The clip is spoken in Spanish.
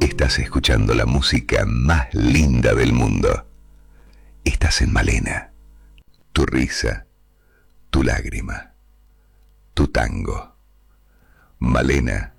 Estás escuchando la música más linda del mundo. Estás en Malena. Tu risa, tu lágrima, tu tango. Malena